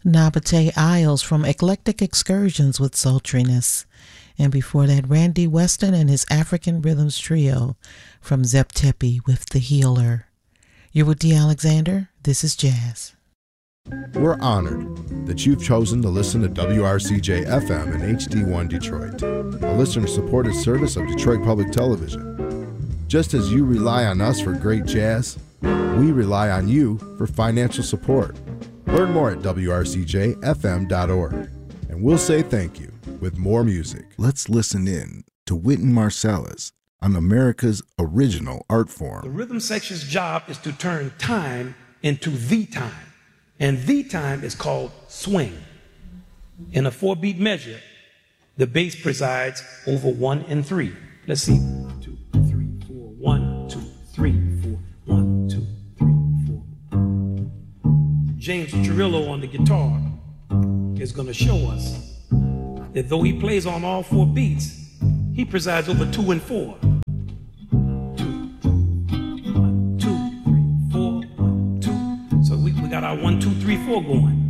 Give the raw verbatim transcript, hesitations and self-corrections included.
Nabate Isles from Eclectic Excursions with Sultriness. And before that, Randy Weston and his African Rhythms Trio from Zep Tepi with The Healer. You're with D. Alexander. This is Jazz. We're honored that you've chosen to listen to W R C J F M and H D one Detroit, a listener-supported service of Detroit Public Television. Just as you rely on us for great jazz, we rely on you for financial support. Learn more at W R C J F M dot org, and we'll say thank you with more music. Let's listen in to Wynton Marsalis on America's original art form. The rhythm section's job is to turn time into the time. And the time is called swing. In a four-beat measure, the bass presides over one and three. Let's see. One, two, three, four. One, two, three, four. One, two, three, four. James Chirillo on the guitar is going to show us that though he plays on all four beats, he presides over two and four. One, two, three, four, one, two. So we, we got our one, two, three, four going.